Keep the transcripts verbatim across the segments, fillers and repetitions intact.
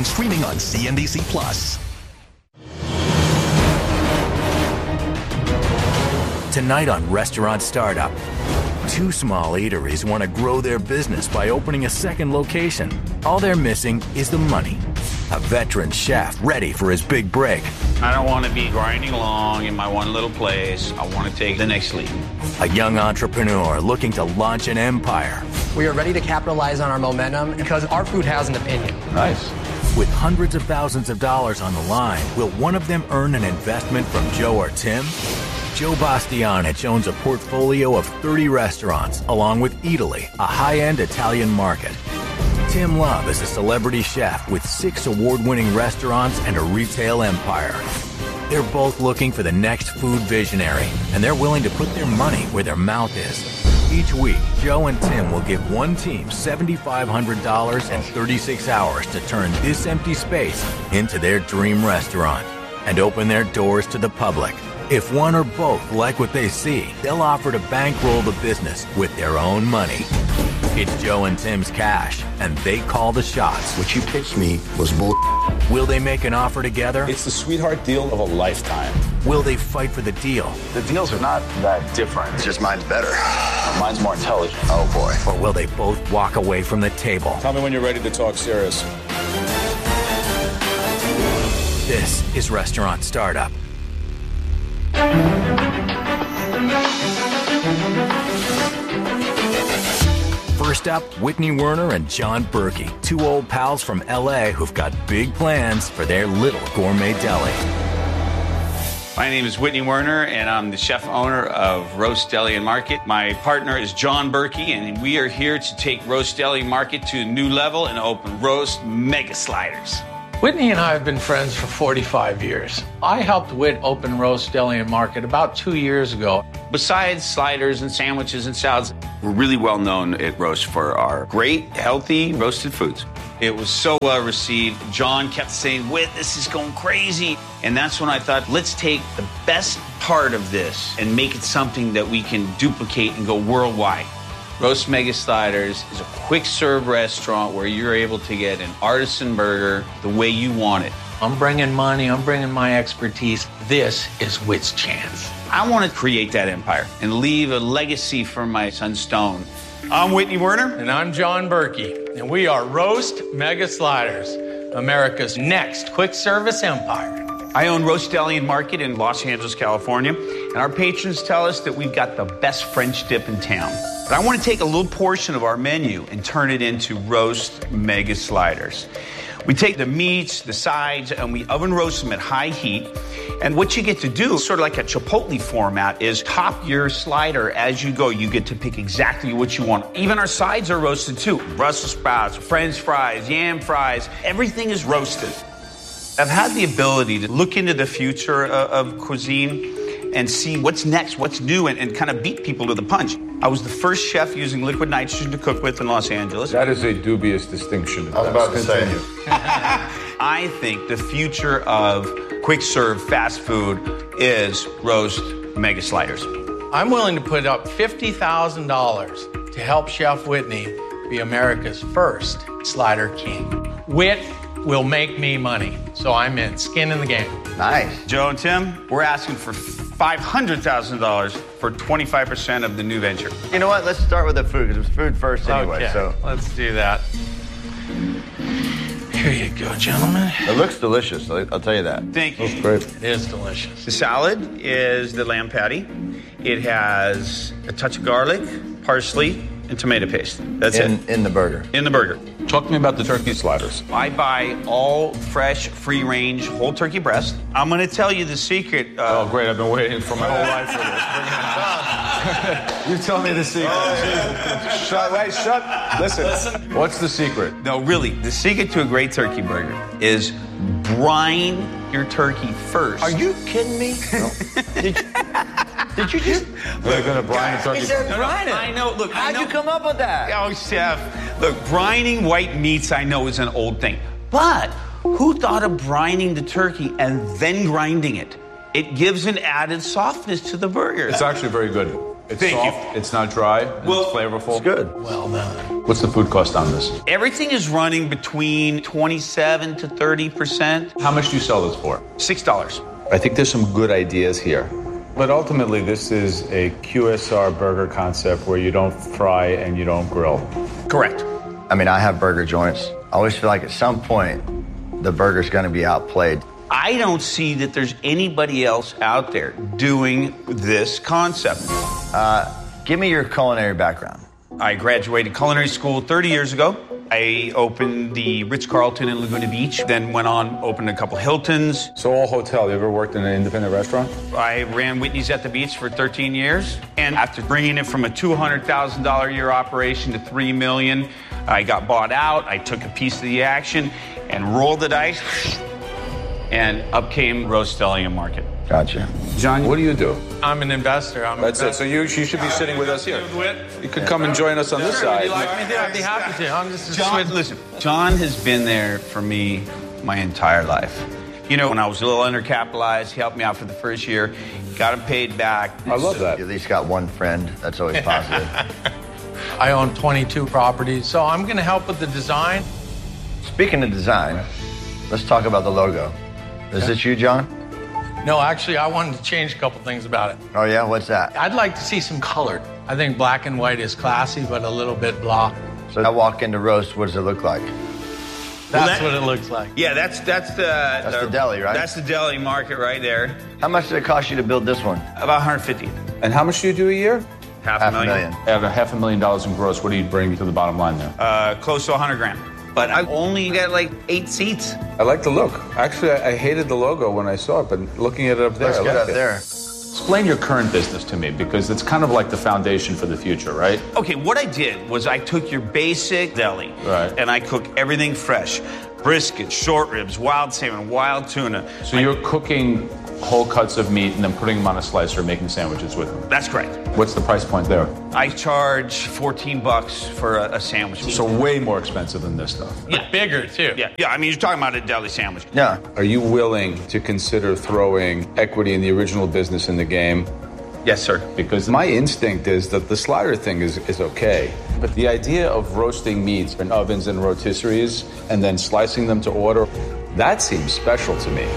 and streaming on C N B C Plus. Tonight on Restaurant Startup, two small eateries want to grow their business by opening a second location. All they're missing is the money. A veteran chef ready for his big break. I don't want to be grinding along in my one little place. I want to take the next leap. A young entrepreneur looking to launch an empire. We are ready to capitalize on our momentum because our food has an opinion. Nice. With hundreds of thousands of dollars on the line, will one of them earn an investment from Joe or Tim? Joe Bastianich owns a portfolio of thirty restaurants, along with Eataly, a high-end Italian market. Tim Love is a celebrity chef with six award-winning restaurants and a retail empire. They're both looking for the next food visionary, and they're willing to put their money where their mouth is. Each week, Joe and Tim will give one team seven thousand five hundred dollars and thirty-six hours to turn this empty space into their dream restaurant and open their doors to the public. If one or both like what they see, they'll offer to bankroll the business with their own money. It's Joe and Tim's cash, and they call the shots. What you pitched me was bull. Will they make an offer together? It's the sweetheart deal of a lifetime. Will they fight for the deal? The deals are not that different. It's just mine's better. Mine's more intelligent. Oh, boy. Or will they both walk away from the table? Tell me when you're ready to talk serious. This is Restaurant Startup. First up, Whitney Werner and John Berkey, two old pals from L A who've got big plans for their little gourmet deli. My name is Whitney Werner, and I'm the chef owner of Roast Deli and Market. My partner is John Berkey, and we are here to take Roast Deli and Market to a new level and open Roast Mega Sliders. Whitney and I have been friends for forty-five years. I helped Whit open Roast Deli and Market about two years ago. Besides sliders and sandwiches and salads, we're really well known at Roast for our great, healthy, roasted foods. It was so well received. John kept saying, Whit, this is going crazy. And that's when I thought, let's take the best part of this and make it something that we can duplicate and go worldwide. Roast Mega Sliders is a quick serve restaurant where you're able to get an artisan burger the way you want it. I'm bringing money, I'm bringing my expertise. This is Whit's chance. I want to create that empire and leave a legacy for my son Stone. I'm Whitney Werner. And I'm John Berkey. And we are Roast Mega Sliders, America's next quick service empire. I own Roast Deli and Market in Los Angeles, California. And our patrons tell us that we've got the best French dip in town. But I want to take a little portion of our menu and turn it into Roast Mega Sliders. We take the meats, the sides, and we oven roast them at high heat. And what you get to do, sort of like a Chipotle format, is top your slider as you go. You get to pick exactly what you want. Even our sides are roasted too. Brussels sprouts, French fries, yam fries, everything is roasted. I've had the ability to look into the future of, of cuisine and see what's next, what's new, and, and kind of beat people to the punch. I was the first chef using liquid nitrogen to cook with in Los Angeles. That is a dubious distinction. I was about to say. I think the future of quick serve fast food is Roast Mega Sliders. I'm willing to put up fifty thousand dollars to help Chef Whitney be America's first slider king. Whit will make me money, so I'm in. Skin in the game. Nice. Joe and Tim, we're asking for five hundred thousand dollars for twenty-five percent of the new venture. You know what? Let's start with the food, because it's food first anyway. Okay, So let's do that. Here you go, gentlemen. it looks delicious. I'll I'll tell you that. Thank you. Great. It is delicious. The salad is the lamb patty. It has a touch of garlic, parsley, and tomato paste. That's In it. in the burger. In the burger. Talk to me about the turkey sliders. I buy all fresh, free-range, whole turkey breast. I'm going to tell you the secret. Uh, Oh, great. I've been waiting for my whole life for this. Bring it on. You tell me the secret. Oh, shut, wait, shut. Listen. Listen. What's the secret? No, really, the secret to a great turkey burger is brine your turkey first. Are you kidding me? No. Did, you, did you just... They're going to brine the turkey. He said No, no, brine it. I know. Look, I How'd know. you come up with that? Oh, chef. Look, brining white meats, I know, is an old thing. But who thought of brining the turkey and then grinding it? It gives an added softness to the burger. It's actually very good. It's Thank soft, you. it's not dry, and Well, it's flavorful. It's good. Well done. What's the food cost on this? Everything is running between twenty-seven to thirty percent. How much do you sell this for? Six dollars. I think there's some good ideas here. But ultimately, this is a Q S R burger concept where you don't fry and you don't grill. Correct. I mean, I have burger joints. I always feel like at some point, the burger's going to be outplayed. I don't see that there's anybody else out there doing this concept. Uh, give me your culinary background. I graduated culinary school thirty years ago. I opened the Ritz-Carlton in Laguna Beach, then went on, opened a couple Hiltons. So all hotel, you ever worked in an independent restaurant? I ran Whitney's at the Beach for thirteen years. And after bringing it from a two hundred thousand dollars a year operation to three million dollars, I got bought out. I took a piece of the action and rolled the dice. And up came Roast Deli and Market. Gotcha. John, what do you do? I'm an investor. I'm That's an it. So you, you should be sitting with us here. You could come and join us on this Would side. you like me to? I'd be happy to. I'm just a John, Swiss- listen, John has been there for me my entire life. You know, when I was a little undercapitalized, he helped me out for the first year, got him paid back. I love that. You at least got one friend. That's always positive. I own twenty-two properties, so I'm going to help with the design. Speaking of design, let's talk about the logo. Is this you, John? No, actually, I wanted to change a couple things about it. Oh, yeah? What's that? I'd like to see some color. I think black and white is classy, but a little bit blah. So I walk into Roast, what does it look like? That's that- what it looks like. Yeah, that's that's the That's the deli, right? That's the deli market right there. How much did it cost you to build this one? About one hundred fifty. And how much do you do a year? Half, Half a a million. million. At a half a million dollars in gross, what do you bring to the bottom line there? Uh, close to one hundred grand. But I only got like eight seats. I like the look. Actually, I, I hated the logo when I saw it, but looking at it up there, Let's I get like up it. there. Explain your current business to me, because it's kind of like the foundation for the future, right? Okay, what I did was I took your basic deli, Right. and I cook everything fresh. Brisket, short ribs, wild salmon, wild tuna. So you're cooking whole cuts of meat and then putting them on a slicer, making sandwiches with them. That's correct. What's the price point there? I charge fourteen bucks for a, a sandwich. So way more expensive than this stuff. yeah, Bigger, too. yeah, yeah. I mean, you're talking about a deli sandwich. Yeah. Are you willing to consider throwing equity in the original business in the game? Yes, sir. Because my instinct is that the slider thing is, is okay. But the idea of roasting meats in ovens and rotisseries and then slicing them to order, that seems special to me.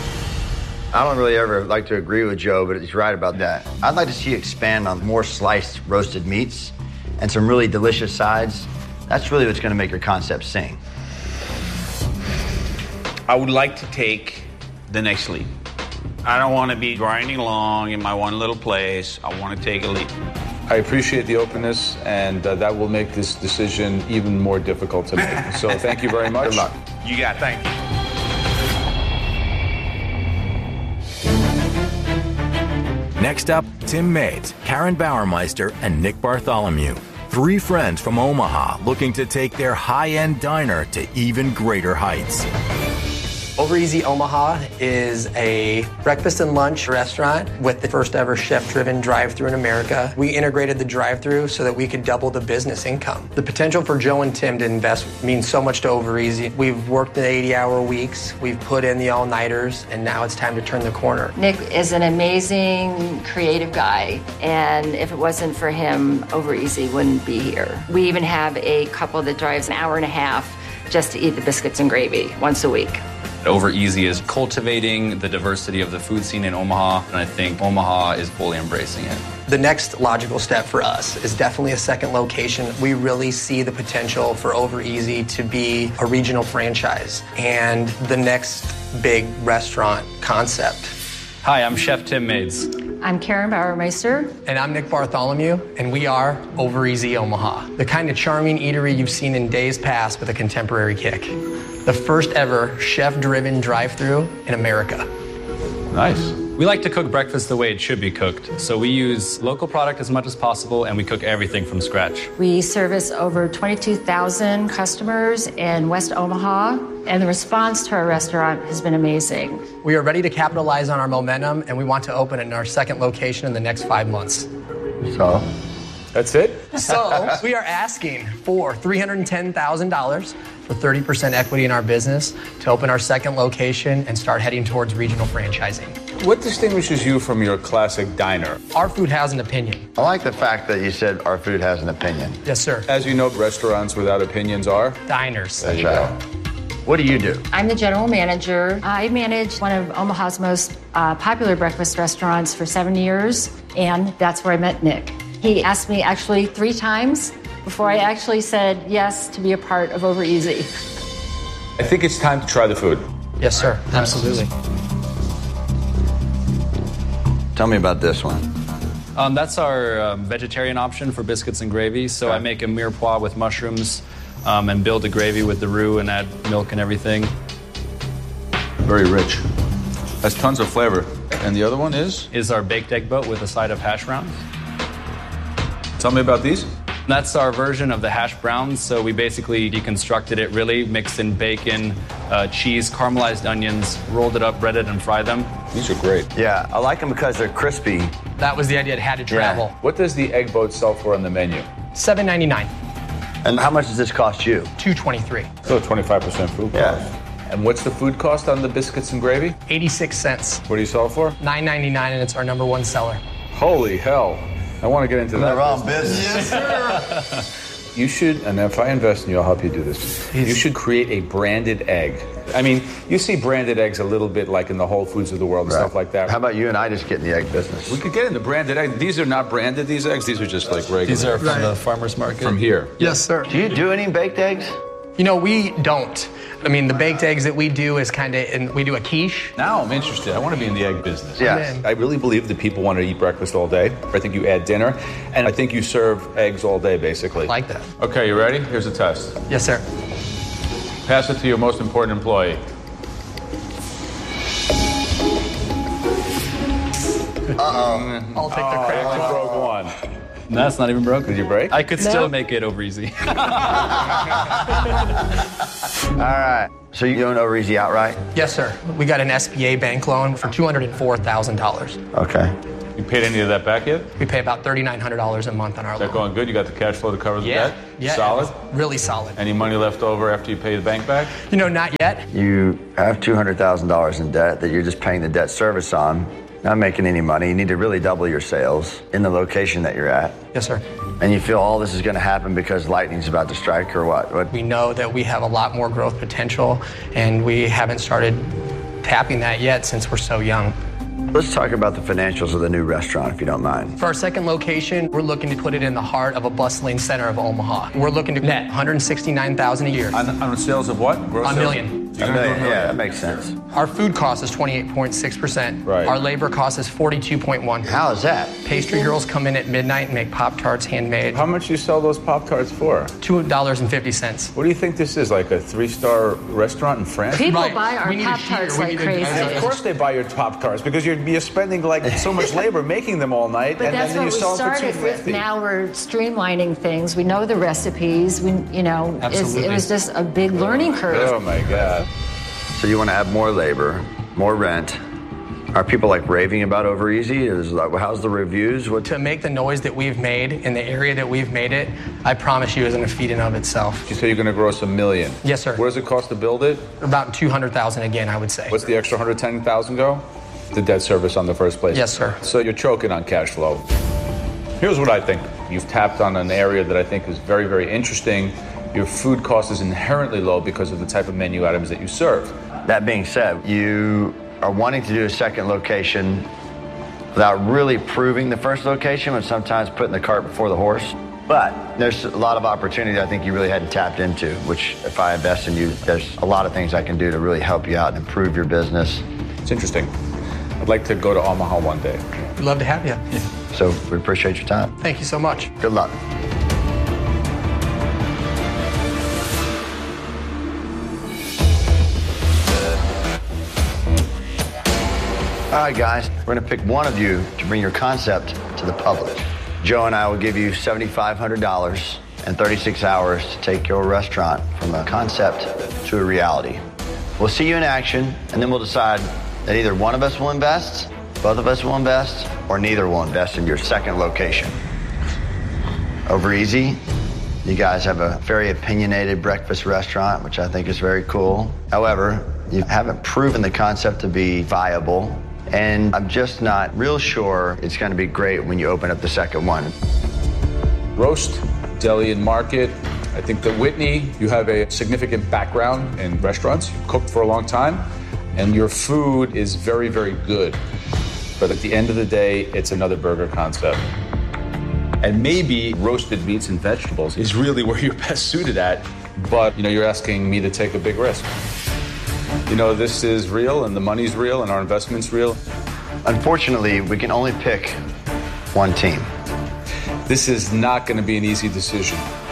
I don't really ever like to agree with Joe, but he's right about that. I'd like to see you expand on more sliced roasted meats and some really delicious sides. That's really what's going to make your concept sing. I would like to take the next leap. I don't want to be grinding along in my one little place. I want to take a leap. I appreciate the openness, and uh, that will make this decision even more difficult to make. So thank you very much. Good luck. You got it. Thank you. Next up, Tim Maids, Karen Bauermeister, and Nick Bartholomew. Three friends from Omaha looking to take their high-end diner to even greater heights. Over Easy Omaha is a breakfast and lunch restaurant with the first ever chef-driven drive-thru in America. We integrated the drive-thru so that we could double the business income. The potential for Joe and Tim to invest means so much to Over Easy. We've worked the eighty-hour weeks, we've put in the all-nighters, and now it's time to turn the corner. Nick is an amazing creative guy, and if it wasn't for him, Over Easy wouldn't be here. We even have a couple that drives an hour and a half just to eat the biscuits and gravy once a week. Over Easy is cultivating the diversity of the food scene in Omaha, and I think Omaha is fully embracing it. The next logical step for us is definitely a second location. We really see the potential for Over Easy to be a regional franchise and the next big restaurant concept. Hi, I'm Chef Tim Maids. I'm Karen Bauermeister. And I'm Nick Bartholomew, and we are Over Easy Omaha, the kind of charming eatery you've seen in days past with a contemporary kick. The first ever chef-driven drive-thru in America. Nice. We like to cook breakfast the way it should be cooked. So we use local product as much as possible, and we cook everything from scratch. We service over twenty-two thousand customers in West Omaha, and the response to our restaurant has been amazing. We are ready to capitalize on our momentum, and we want to open in our second location in the next five months. So, That's it? So we are asking for three hundred ten thousand dollars for thirty percent equity in our business to open our second location and start heading towards regional franchising. What distinguishes you from your classic diner? Our food has an opinion. I like the fact that you said our food has an opinion. Yes, sir. As you know, restaurants without opinions are Diners. That's right. What do you do? I'm the general manager. I managed one of Omaha's most uh, popular breakfast restaurants for seven years, and that's where I met Nick. He asked me actually three times before I actually said yes to be a part of Over Easy. I think it's time to try the food. Yes, sir. Absolutely. Tell me about this one. Um, that's our um, vegetarian option for biscuits and gravy. So Okay. I make a mirepoix with mushrooms um, and build a gravy with the roux and add milk and everything. Very rich. Has tons of flavor. And the other one is? Is our baked egg boat with a side of hash browns. Tell me about these. That's our version of the hash browns. So we basically deconstructed it really, mixed in bacon, uh, cheese, caramelized onions, rolled it up, breaded, and fried them. These are great. Yeah, I like them because they're crispy. That was the idea. It had to travel. What does the egg boat sell for on the menu? seven ninety-nine. And how much does this cost you? two twenty-three. Still twenty-five percent food cost. Yeah. And what's the food cost on the biscuits and gravy? eighty-six cents. What do you sell for? nine ninety-nine, and it's our number one seller. Holy hell. I want to get into that. The wrong business. Yes, sir. You should, and if I invest in you, I'll help you do this. You should create a branded egg. I mean, you see branded eggs a little bit like in the Whole Foods of the world and Right. stuff like that. How about you and I just get in the egg business? We could get into branded eggs. These are not branded, these eggs. These are just like regular. These are from Right. the farmer's market. from here. Yes, sir. Do you do any baked eggs? You know, we don't. I mean, the baked eggs that we do is kind of, and we do a quiche. Now I'm interested. I want to be in the egg business. Yes. in. I really believe that people want to eat breakfast all day. I think you add dinner, and I think you serve eggs all day, basically. Like that. Okay, you ready? Here's a test. Yes, sir. Pass it to your most important employee. I'll take the I credit. only broke one. That's not even broken. Did you break? I could No. still make it over easy. All right. So you own Over Easy outright? Yes, sir. We got an S B A bank loan for two hundred four thousand dollars. Okay. You paid any of that back yet? We pay about thirty-nine hundred dollars a month on our Is that loan. going good? You got the cash flow to cover the Yeah. debt? Yeah. Solid? it was Really solid. Any money left over after you pay the bank back? You know, not yet. You have two hundred thousand dollars in debt that you're just paying the debt service on, not making any money. You need to really double your sales in the location that you're at. Yes, sir. And you feel all this is going to happen because lightning's about to strike or what? What? We know that we have a lot more growth potential, and we haven't started tapping that yet since we're so young. Let's talk about the financials of the new restaurant, if you don't mind. For our second location, we're looking to put it in the heart of a bustling center of Omaha. We're looking to net one hundred sixty-nine thousand dollars a year. On, on sales of what? Gross A sales? million. You're gonna do a million. Yeah, that makes sense. Our food cost is twenty-eight point six percent. Right. Our labor cost is forty-two point one. How is that? Pastry girls come in at midnight and make Pop-Tarts handmade. How much do you sell those Pop-Tarts for? two dollars and fifty cents. What do you think this is, like a three-star restaurant in France? People Right. buy our We need to Pop-Tarts hear- we like need to- crazy. Of course they buy your Pop-Tarts because you're, you're spending like so much labor making them all night, But and that's then you what we sell them for two started with. fifty. Now we're streamlining things. We know the recipes. We, you know, it's, it Absolutely. was just a big learning curve. Oh my God. So you want to have more labor, more rent. Are people like raving about Over Easy? Is like, how's the reviews? What? To make the noise that we've made in the area that we've made it, I promise you, isn't a feat in of itself. You say you're going to gross a million. Yes, sir. What does it cost to build it? About two hundred thousand again, I would say. What's the extra one hundred ten thousand go? The debt service on the first place. Yes, sir. So you're choking on cash flow. Here's what I think. You've tapped on an area that I think is very, very interesting. Your food cost is inherently low because of the type of menu items that you serve. That being said, you are wanting to do a second location without really proving the first location, and sometimes putting the cart before the horse. But there's a lot of opportunity I think you really hadn't tapped into, which if I invest in you, there's a lot of things I can do to really help you out and improve your business. It's interesting. I'd like to go to Omaha one day. We'd love to have you. So we appreciate your time. Thank you so much. Good luck. All right, guys, we're going to pick one of you to bring your concept to the public. Joe and I will give you seven thousand five hundred dollars and thirty-six hours to take your restaurant from a concept to a reality. We'll see you in action, and then we'll decide that either one of us will invest, both of us will invest, or neither will invest in your second location. Over Easy, you guys have a very opinionated breakfast restaurant, which I think is very cool. However, you haven't proven the concept to be viable. And I'm just not real sure it's going to be great when you open up the second one. Roast, deli, and market. I think that Whitney, you have a significant background in restaurants. You've cooked for a long time, and your food is very, very good. But at the end of the day, it's another burger concept. And maybe roasted meats and vegetables is really where you're best suited at. But, you know, you're asking me to take a big risk. You know, this is real, and the money's real, and our investment's real. Unfortunately, we can only pick one team. This is not going to be an easy decision.